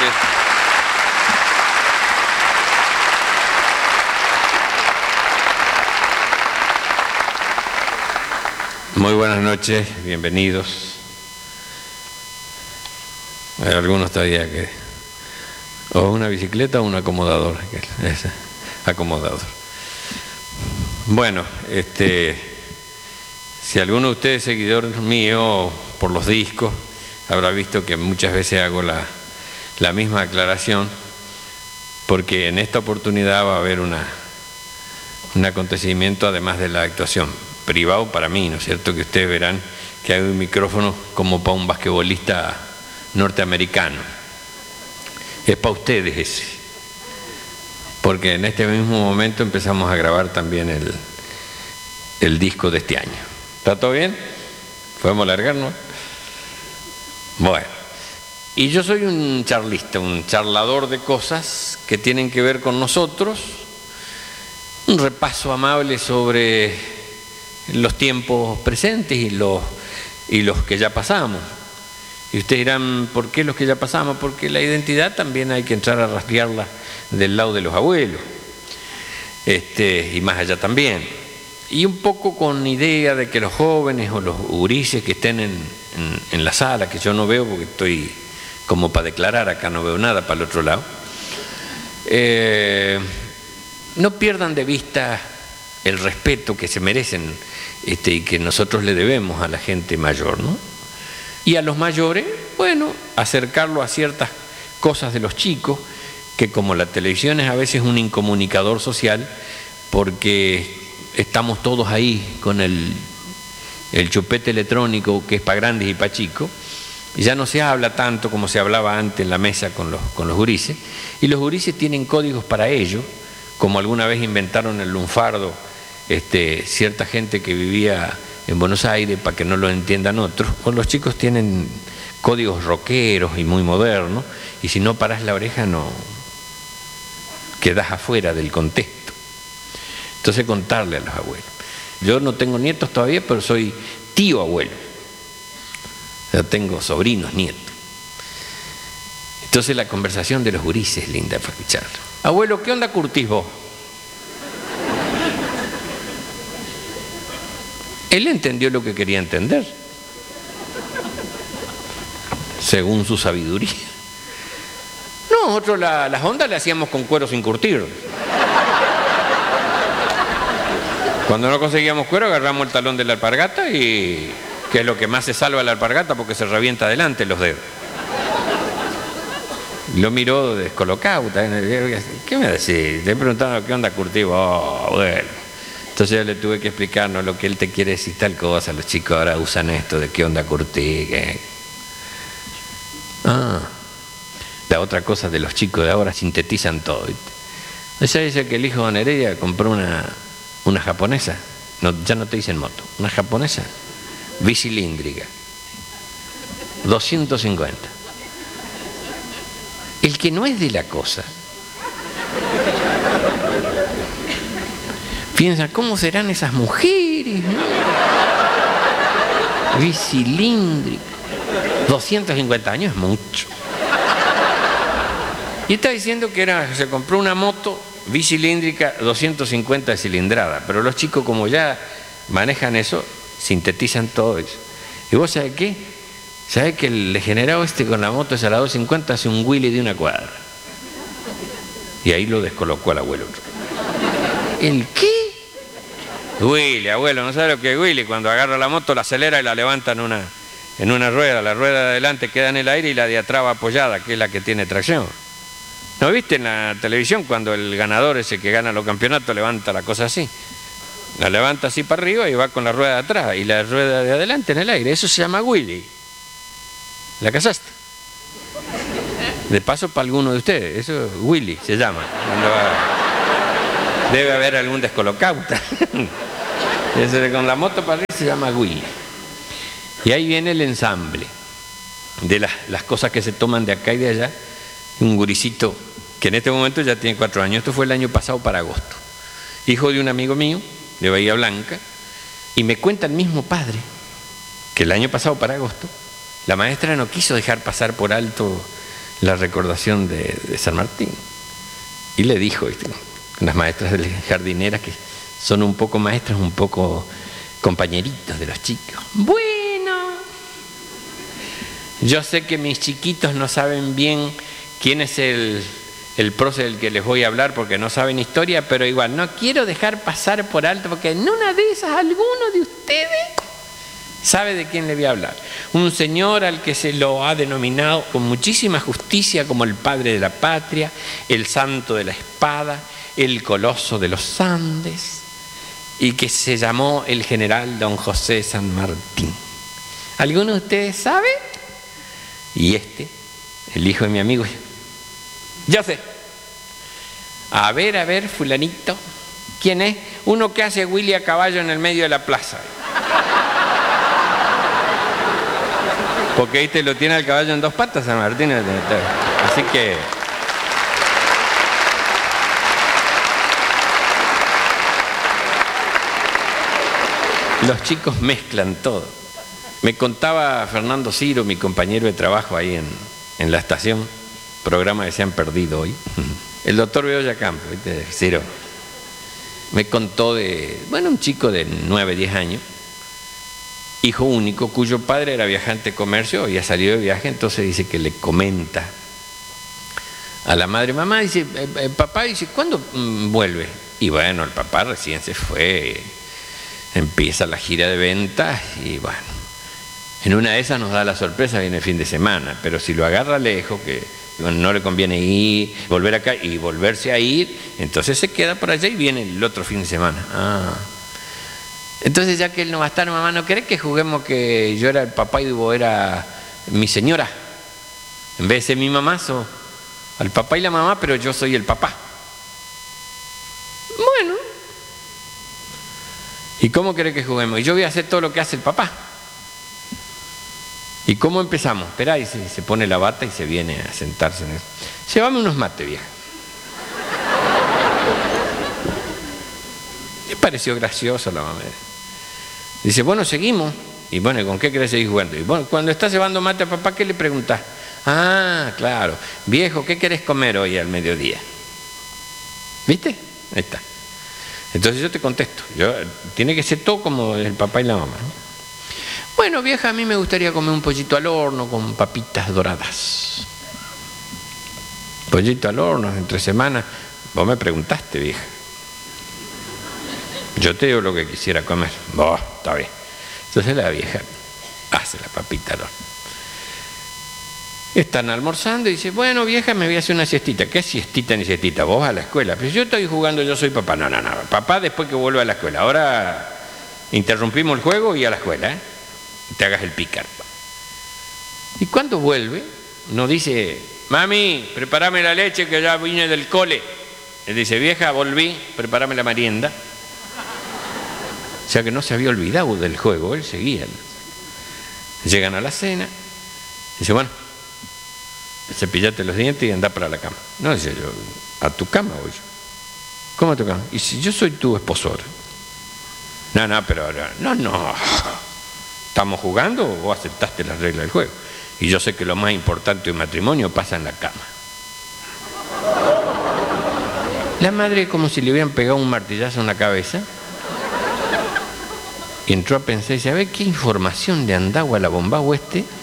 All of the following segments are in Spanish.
noches. Muy buenas noches, bienvenidos. Hay algunos todavía que... o una bicicleta o un acomodador. Acomodador. Bueno, si alguno de ustedes es seguidor mío por los discos, habrá visto que muchas veces hago la misma aclaración, porque en esta oportunidad va a haber un acontecimiento además de la actuación. Privado para mí, ¿no es cierto? Que ustedes verán que hay un micrófono como para un basquetbolista norteamericano. Es para ustedes ese. Porque en este mismo momento empezamos a grabar también el disco de este año. ¿Está todo bien? ¿Podemos largarnos? Bueno. Y yo soy un charlista, un charlador de cosas que tienen que ver con nosotros. Un repaso amable sobre los tiempos presentes y los que ya pasamos. Y ustedes dirán, ¿por qué los que ya pasamos? Porque la identidad también hay que entrar a rastrearla del lado de los abuelos, y más allá también. Y un poco con idea de que los jóvenes o los gurises que estén en la sala, que yo no veo porque estoy como para declarar, acá no veo nada para el otro lado, no pierdan de vista el respeto que se merecen y que nosotros le debemos a la gente mayor, ¿no? Y a los mayores, bueno, acercarlo a ciertas cosas de los chicos, que como la televisión es a veces un incomunicador social, porque estamos todos ahí con el chupete electrónico que es para grandes y para chicos, y ya no se habla tanto como se hablaba antes en la mesa con los gurises, y los gurises tienen códigos para ello, como alguna vez inventaron el lunfardo, cierta gente que vivía en Buenos Aires para que no lo entiendan otros. Pues los chicos tienen códigos rockeros y muy modernos, y si no parás la oreja no quedás afuera del contexto. Entonces contarle a los abuelos. Yo no tengo nietos todavía, pero soy tío abuelo. Yo tengo sobrinos, nietos. Entonces la conversación de los gurises es linda para escucharlo. Abuelo, ¿qué onda curtís vos? Él entendió lo que quería entender, según su sabiduría. Nosotros las ondas le hacíamos con cuero sin curtir. Cuando no conseguíamos cuero, agarramos el talón de la alpargata, y que es lo que más se salva la alpargata porque se revienta adelante los dedos. Lo miró descolocado. ¿Qué me decís? Te he preguntado qué onda curtir. Oh, bueno. Entonces yo le tuve que explicar, ¿no?, lo que él te quiere decir, tal cosa. Los chicos ahora usan esto de qué onda curtí. La otra cosa de los chicos de ahora, sintetizan todo. Ella dice que el hijo de Nereida compró una japonesa, no, ya no te dicen moto, una japonesa, bicilíndrica, 250. El que no es de la cosa piensa, ¿cómo serán esas mujeres? Bicilíndrica, 250 años es mucho. Y está diciendo que se compró una moto bicilíndrica 250 de cilindrada, pero los chicos, como ya manejan eso, sintetizan todo eso. ¿Y vos sabés qué? ¿Sabés que el degenerado con la moto esa, la 250, hace un Willy de una cuadra? Y ahí lo descolocó al abuelo. ¿El qué? Willy, abuelo, ¿no sabe lo que es Willy? Cuando agarra la moto, la acelera y la levanta en una rueda. La rueda de adelante queda en el aire y la de atrás va apoyada, que es la que tiene tracción. ¿No viste en la televisión cuando el ganador, ese que gana los campeonatos, levanta la cosa así? La levanta así para arriba y va con la rueda de atrás y la rueda de adelante en el aire. Eso se llama Willy. ¿La casaste? De paso para alguno de ustedes. Eso Willy se llama. Debe haber algún descolocauta. Ese con la moto para arriba se llama Willy. Y ahí viene el ensamble de las cosas que se toman de acá y de allá. Un gurisito que en este momento ya tiene 4 años. Esto fue el año pasado para agosto. Hijo de un amigo mío de Bahía Blanca. Y me cuenta el mismo padre que el año pasado para agosto la maestra no quiso dejar pasar por alto la recordación de San Martín. Y le dijo, las maestras jardineras que son un poco maestras, un poco compañeritos de los chicos. Bueno, yo sé que mis chiquitos no saben bien quién es el prócer del que les voy a hablar porque no saben historia, pero igual no quiero dejar pasar por alto porque en una de esas alguno de ustedes sabe de quién le voy a hablar. Un señor al que se lo ha denominado con muchísima justicia como el padre de la patria, el santo de la espada, el coloso de los Andes, y que se llamó el general don José San Martín. ¿Alguno de ustedes sabe? Y el hijo de mi amigo, yo sé. A ver, fulanito, ¿quién es? Uno que hace Willy a caballo en el medio de la plaza. Porque lo tiene al caballo en dos patas, San Martín. Así que... los chicos mezclan todo. Me contaba Fernando Ciro, mi compañero de trabajo ahí en la estación, programa que se han perdido hoy. El doctor Bedoya Campo, ¿viste? Ciro. Me contó de, un chico de 9, 10 años, hijo único, cuyo padre era viajante de comercio, había salido de viaje, entonces dice que le comenta a la madre, mamá, dice, papá, dice, ¿cuándo vuelve? Y bueno, el papá recién se fue, empieza la gira de ventas y bueno, en una de esas nos da la sorpresa, viene el fin de semana, pero si lo agarra lejos, que no le conviene ir, volver acá y volverse a ir, entonces se queda por allá y viene el otro fin de semana. Entonces ya que él no va a estar, mamá, ¿no querés que juguemos que yo era el papá y vos era mi señora? En vez de ser mi mamá, sos al papá y la mamá, pero yo soy el papá. Bueno. ¿Y cómo querés que juguemos? Y yo voy a hacer todo lo que hace el papá. ¿Y cómo empezamos? Esperá, y se pone la bata y se viene a sentarse en eso. Llévame unos mates, vieja. Me pareció gracioso la mamá. Dice, bueno, seguimos. Y bueno, ¿con qué querés seguir jugando? Y bueno, cuando estás llevando mate a papá, ¿qué le preguntás? Ah, claro. Viejo, ¿qué querés comer hoy al mediodía? ¿Viste? Ahí está. Entonces yo te contesto. Tiene que ser todo como el papá y la mamá, ¿no? Bueno, vieja, a mí me gustaría comer un pollito al horno con papitas doradas. Pollito al horno, entre semanas. Vos me preguntaste, vieja. Yo te digo lo que quisiera comer. Está bien. Entonces la vieja hace la papita al horno. Están almorzando y dice, bueno, vieja, me voy a hacer una siestita. ¿Qué siestita ni siestita? Vos a la escuela. Pero yo estoy jugando, yo soy papá. No. Papá después que vuelva a la escuela. Ahora interrumpimos el juego y a la escuela, ¿eh? Te hagas el pícaro. Y cuando vuelve, no dice, mami, prepárame la leche que ya vine del cole. Él dice, vieja, volví, prepárame la merienda. O sea que no se había olvidado del juego, él seguía. Llegan a la cena, dice, bueno, cepillate los dientes y anda para la cama. No, dice yo, a tu cama voy yo. ¿Cómo a tu cama? Y si yo soy tu esposo. No, pero no. ¿Estamos jugando o vos aceptaste las reglas del juego? Y yo sé que lo más importante de un matrimonio pasa en la cama. La madre, como si le hubieran pegado un martillazo en la cabeza, y entró a pensar y dice, a ver qué información le andaba a la bombao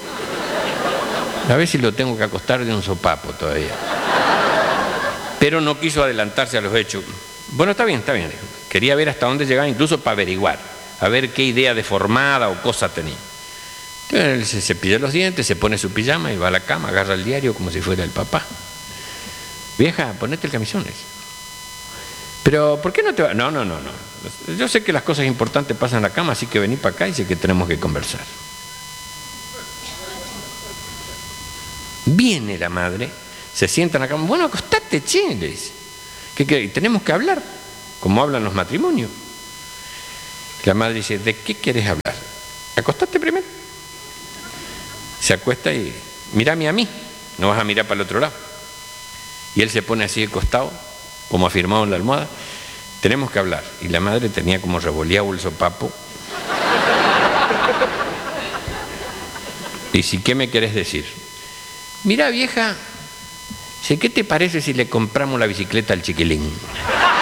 a ver si lo tengo que acostar de un sopapo todavía. Pero no quiso adelantarse a los hechos. Bueno, está bien. Quería ver hasta dónde llegaba, incluso para averiguar, a ver qué idea deformada o cosa tenía. Entonces él se cepilla los dientes, se pone su pijama y va a la cama, agarra el diario como si fuera el papá. Vieja, ponete el camisón. Pero, ¿por qué no te vas? No. Yo sé que las cosas importantes pasan en la cama, así que vení para acá y sé que tenemos que conversar. Viene la madre, se sienta en la cama. Bueno, acostate, che, le dice. ¿Qué? Tenemos que hablar, como hablan los matrimonios. La madre dice, ¿de qué querés hablar? Acostate primero. Se acuesta y mírame a mí, no vas a mirar para el otro lado. Y él se pone así de costado, como afirmado en la almohada. Tenemos que hablar. Y la madre tenía como revoleado el sopapo. Y si, ¿qué me querés decir? Mira, vieja, Dice, ¿qué te parece si le compramos la bicicleta al chiquilín?